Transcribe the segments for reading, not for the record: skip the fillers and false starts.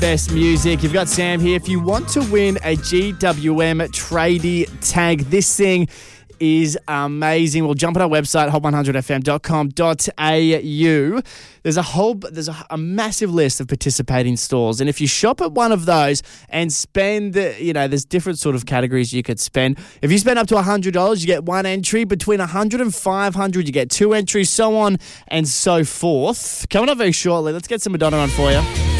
best music. You've got Sam here. If you want to win a GWM tradie tank, this thing is amazing. We'll jump on our website, hot100fm.com.au. There's a massive list of participating stores, and if you shop at one of those and spend, there's different sort of categories you could spend. If you spend up to $100, you get one entry. Between $100 and $500, you get two entries, so on and so forth. Coming up very shortly, let's get some Madonna on for you.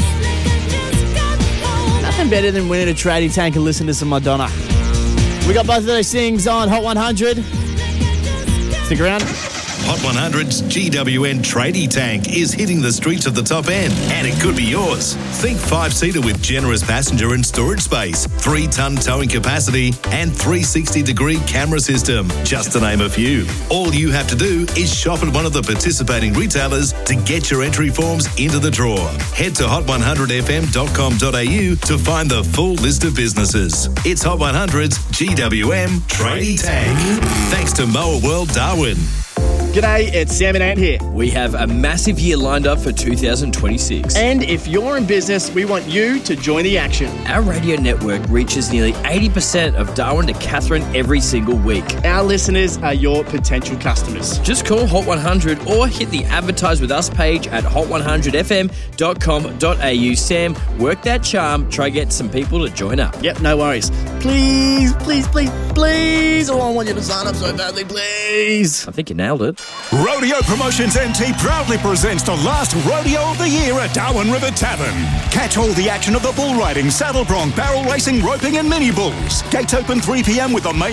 Nothing better than winning a tradie tank and listening to some Madonna. We got both of those things on Hot 100. Stick around. Hot 100's GWN tradie tank is hitting the streets of the top end, and it could be yours. Think 5-seater with generous passenger and storage space, 3-ton towing capacity, and 360-degree camera system, just to name a few. All you have to do is shop at one of the participating retailers to get your entry forms into the draw. Head to hot100fm.com.au to find the full list of businesses. It's Hot 100's GWM tradie tank. Thanks to Mower World Darwin. G'day, it's Sam and Ant here. We have a massive year lined up for 2026. And if you're in business, we want you to join the action. Our radio network reaches nearly 80% of Darwin to Katherine every single week. Our listeners are your potential customers. Just call Hot 100 or hit the Advertise With Us page at hot100fm.com.au. Sam, work that charm. Try get some people to join up. Yep, no worries. Please, please, please, please. Oh, I want you to sign up so badly, please. I think you nailed it. Rodeo Promotions NT proudly presents the last rodeo of the year at Darwin River Tavern. Catch all the action of the bull riding, saddle bronc, barrel racing, roping and mini bulls. Gates open 3 p.m. with the main